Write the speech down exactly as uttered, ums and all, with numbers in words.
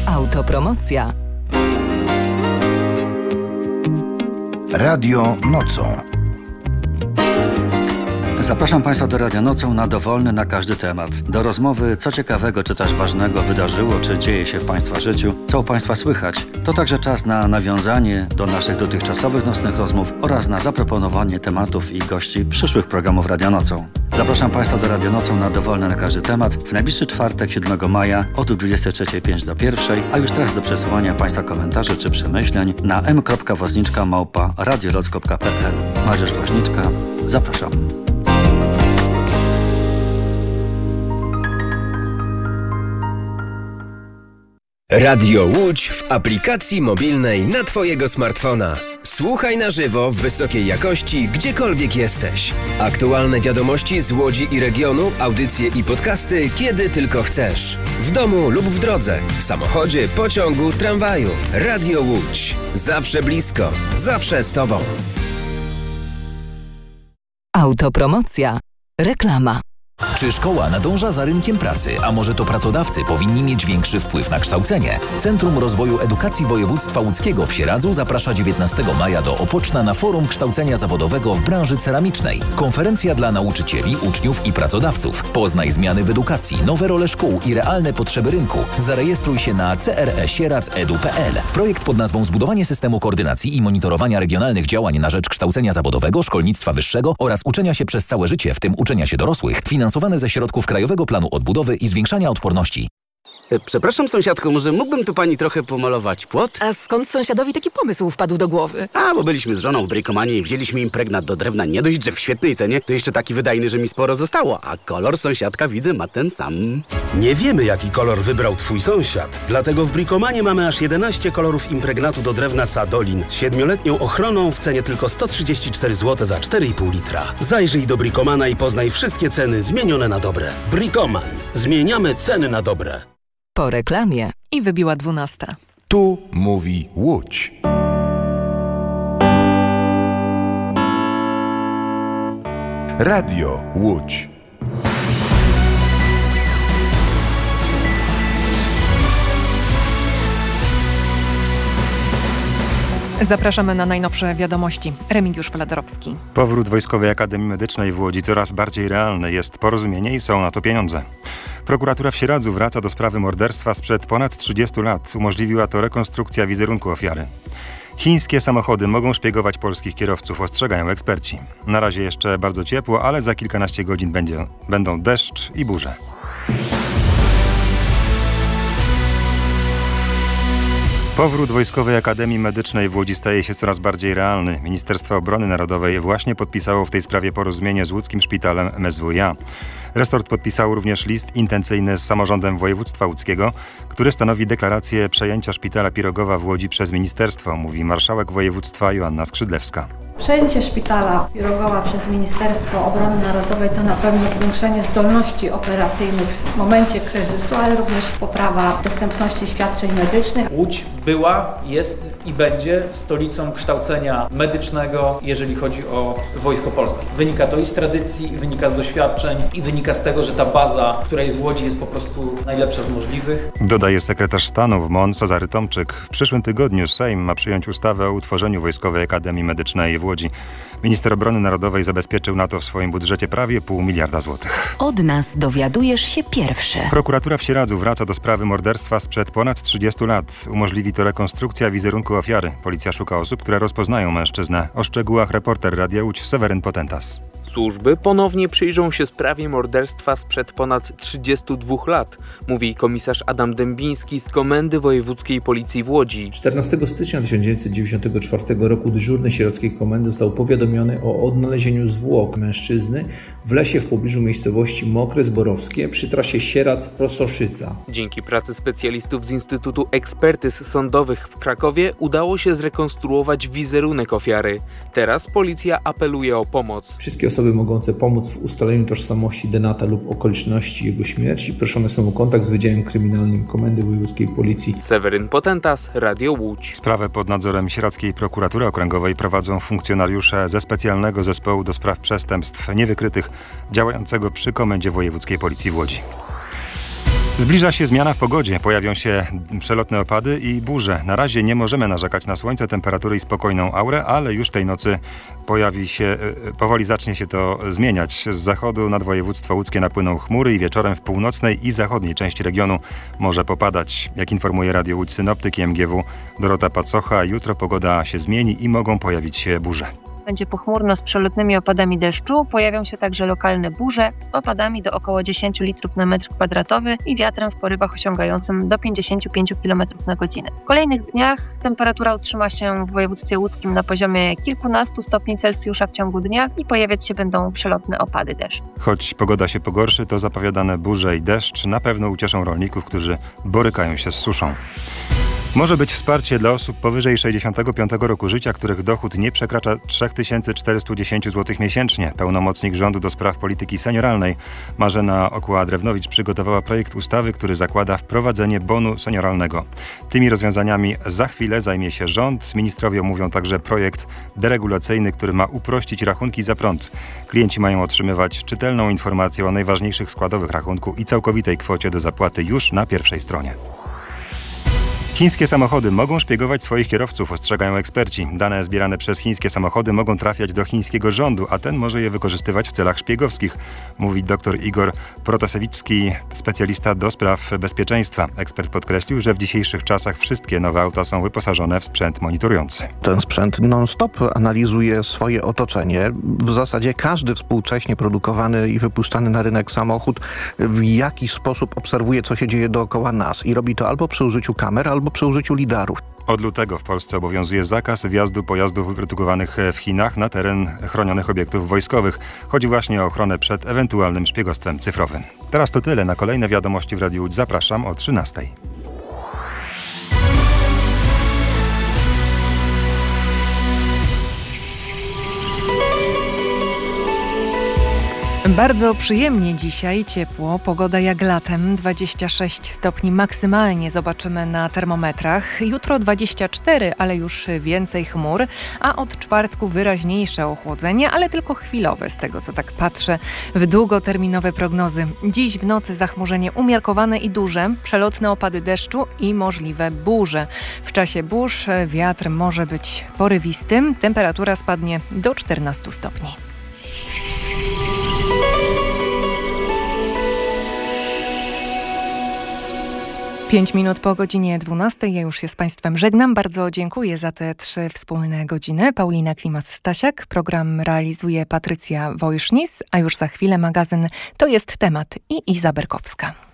Autopromocja. Radio Nocą. Zapraszam Państwa do Radia Nocą na dowolny, na każdy temat. Do rozmowy, co ciekawego czy też ważnego wydarzyło, czy dzieje się w Państwa życiu, co u Państwa słychać. To także czas na nawiązanie do naszych dotychczasowych nocnych rozmów oraz na zaproponowanie tematów i gości przyszłych programów Radia Nocą. Zapraszam Państwa do Radia Nocą na dowolny, na każdy temat w najbliższy czwartek, siódmego maja od dwudziestej trzeciej pięć do pierwszej, a już teraz do przesyłania Państwa komentarzy czy przemyśleń na m kropka woźniczka małpa radioloc kropka p l. Mariusz Woźniczka, zapraszam. Radio Łódź w aplikacji mobilnej na Twojego smartfona. Słuchaj na żywo w wysokiej jakości, gdziekolwiek jesteś. Aktualne wiadomości z Łodzi i regionu, audycje i podcasty, kiedy tylko chcesz. W domu lub w drodze, w samochodzie, pociągu, tramwaju. Radio Łódź. Zawsze blisko, zawsze z Tobą. Autopromocja. Reklama. Czy szkoła nadąża za rynkiem pracy, a może to pracodawcy powinni mieć większy wpływ na kształcenie? Centrum Rozwoju Edukacji Województwa Łódzkiego w Sieradzu zaprasza dziewiętnastego maja do Opoczna na forum kształcenia zawodowego w branży ceramicznej. Konferencja dla nauczycieli, uczniów i pracodawców. Poznaj zmiany w edukacji, nowe role szkół i realne potrzeby rynku. Zarejestruj się na c r e sieradz kropka e d u kropka p l. Projekt pod nazwą Zbudowanie systemu koordynacji i monitorowania regionalnych działań na rzecz kształcenia zawodowego, szkolnictwa wyższego oraz uczenia się przez całe życie, w tym uczenia się dorosłych, finansowane ze środków Krajowego Planu Odbudowy i Zwiększania Odporności. Przepraszam, sąsiadko, może mógłbym tu pani trochę pomalować płot? A skąd sąsiadowi taki pomysł wpadł do głowy? A, bo byliśmy z żoną w Brikomanie i wzięliśmy impregnat do drewna nie dość, że w świetnej cenie, to jeszcze taki wydajny, że mi sporo zostało. A kolor sąsiadka, widzę, ma ten sam. Nie wiemy, jaki kolor wybrał twój sąsiad. Dlatego w Brikomanie mamy aż jedenaście kolorów impregnatu do drewna Sadolin z siedmioletnią ochroną w cenie tylko sto trzydzieści cztery złote za cztery i pół litra. Zajrzyj do Brikomana i poznaj wszystkie ceny zmienione na dobre. Brikoman. Zmieniamy ceny na dobre. Po reklamie. I wybiła dwunasta. Tu mówi Łódź. Radio Łódź. Zapraszamy na najnowsze wiadomości. Remigiusz Fladerowski. Powrót Wojskowej Akademii Medycznej w Łodzi coraz bardziej realny. Jest porozumienie i są na to pieniądze. Prokuratura w Sieradzu wraca do sprawy morderstwa sprzed ponad trzydziestu lat. Umożliwiła to rekonstrukcja wizerunku ofiary. Chińskie samochody mogą szpiegować polskich kierowców, ostrzegają eksperci. Na razie jeszcze bardzo ciepło, ale za kilkanaście godzin będzie, będą deszcz i burze. Powrót Wojskowej Akademii Medycznej w Łodzi staje się coraz bardziej realny. Ministerstwo Obrony Narodowej właśnie podpisało w tej sprawie porozumienie z łódzkim szpitalem M S W iA. Resort podpisał również list intencyjny z samorządem województwa łódzkiego, który stanowi deklarację przejęcia szpitala Pirogowa w Łodzi przez ministerstwo, mówi marszałek województwa Joanna Skrzydlewska. Przejęcie szpitala Pirogowa przez Ministerstwo Obrony Narodowej to na pewno zwiększenie zdolności operacyjnych w momencie kryzysu, ale również poprawa dostępności świadczeń medycznych. Łódź była, jest i będzie stolicą kształcenia medycznego, jeżeli chodzi o Wojsko Polskie. Wynika to i z tradycji, i wynika z doświadczeń, i wynika z tego, że ta baza, która jest w Łodzi, jest po prostu najlepsza z możliwych. Dodaje sekretarz stanu w M O N Cezary Tomczyk. W przyszłym tygodniu Sejm ma przyjąć ustawę o utworzeniu Wojskowej Akademii Medycznej w Łodzi. Minister Obrony Narodowej zabezpieczył na to w swoim budżecie prawie pół miliarda złotych. Od nas dowiadujesz się pierwszy. Prokuratura w Sieradzu wraca do sprawy morderstwa sprzed ponad trzydziestu lat. Umożliwi to rekonstrukcja wizerunku ofiary. Policja szuka osób, które rozpoznają mężczyznę. O szczegółach reporter Radia Łódź Seweryn Potentas. Służby ponownie przyjrzą się sprawie morderstwa sprzed ponad trzydziestu dwóch lat, mówi komisarz Adam Dębiński z Komendy Wojewódzkiej Policji w Łodzi. czternastego stycznia tysiąc dziewięćset dziewięćdziesiątego czwartego roku dyżurny sieradzkiej komendy został powiadomiony o odnalezieniu zwłok mężczyzny w lesie w pobliżu miejscowości Mokre Zborowskie przy trasie Sieradz-Rososzyca. Dzięki pracy specjalistów z Instytutu Ekspertyz Sądowych w Krakowie udało się zrekonstruować wizerunek ofiary. Teraz policja apeluje o pomoc. Wszystkie osoby mogące pomóc w ustaleniu tożsamości denata lub okoliczności jego śmierci proszone są o kontakt z Wydziałem Kryminalnym Komendy Wojewódzkiej Policji. Seweryn Potentas, Radio Łódź. Sprawę pod nadzorem Sieradzkiej Prokuratury Okręgowej prowadzą funkcjonariusze ze Specjalnego Zespołu do Spraw Przestępstw Niewykrytych działającego przy Komendzie Wojewódzkiej Policji w Łodzi. Zbliża się zmiana w pogodzie. Pojawią się przelotne opady i burze. Na razie nie możemy narzekać na słońce, temperatury i spokojną aurę, ale już tej nocy pojawi się, powoli zacznie się to zmieniać. Z zachodu nad województwo łódzkie napłyną chmury i wieczorem w północnej i zachodniej części regionu może popadać. Jak informuje Radio Łódź synoptyk i M G W Dorota Pacocha, jutro pogoda się zmieni i mogą pojawić się burze. Będzie pochmurno z przelotnymi opadami deszczu, pojawią się także lokalne burze z opadami do około dziesięć litrów na metr kwadratowy i wiatrem w porywach osiągającym do pięćdziesiąt pięć kilometrów na godzinę. W kolejnych dniach temperatura utrzyma się w województwie łódzkim na poziomie kilkunastu stopni Celsjusza w ciągu dnia i pojawiać się będą przelotne opady deszczu. Choć pogoda się pogorszy, to zapowiadane burze i deszcz na pewno ucieszą rolników, którzy borykają się z suszą. Może być wsparcie dla osób powyżej sześćdziesiątego piątego roku życia, których dochód nie przekracza trzy tysiące czterysta dziesięć złotych miesięcznie. Pełnomocnik rządu do spraw polityki senioralnej Marzena Okła-Drewnowicz przygotowała projekt ustawy, który zakłada wprowadzenie bonu senioralnego. Tymi rozwiązaniami za chwilę zajmie się rząd. Ministrowie omówią także projekt deregulacyjny, który ma uprościć rachunki za prąd. Klienci mają otrzymywać czytelną informację o najważniejszych składowych rachunku i całkowitej kwocie do zapłaty już na pierwszej stronie. Chińskie samochody mogą szpiegować swoich kierowców, ostrzegają eksperci. Dane zbierane przez chińskie samochody mogą trafiać do chińskiego rządu, a ten może je wykorzystywać w celach szpiegowskich, mówi dr Igor Protasewicki, specjalista do spraw bezpieczeństwa. Ekspert podkreślił, że w dzisiejszych czasach wszystkie nowe auta są wyposażone w sprzęt monitorujący. Ten sprzęt non-stop analizuje swoje otoczenie. W zasadzie każdy współcześnie produkowany i wypuszczany na rynek samochód w jakiś sposób obserwuje, co się dzieje dookoła nas i robi to albo przy użyciu kamer, albo przy użyciu lidarów. Od lutego w Polsce obowiązuje zakaz wjazdu pojazdów wyprodukowanych w Chinach na teren chronionych obiektów wojskowych. Chodzi właśnie o ochronę przed ewentualnym szpiegostwem cyfrowym. Teraz to tyle. Na kolejne wiadomości w Radiu Łódź zapraszam o trzynastej. Bardzo przyjemnie dzisiaj, ciepło, pogoda jak latem, dwadzieścia sześć stopni maksymalnie zobaczymy na termometrach. Jutro dwadzieścia cztery, ale już więcej chmur, a od czwartku wyraźniejsze ochłodzenie, ale tylko chwilowe z tego, co tak patrzę w długoterminowe prognozy. Dziś w nocy zachmurzenie umiarkowane i duże, przelotne opady deszczu i możliwe burze. W czasie burz wiatr może być porywisty, temperatura spadnie do czternastu stopni. Pięć minut po godzinie dwunastej. Ja już się z Państwem żegnam. Bardzo dziękuję za te trzy wspólne godziny. Paulina Klimas-Stasiak. Program realizuje Patrycja Wojsznis, a już za chwilę magazyn To jest temat i Iza Berkowska.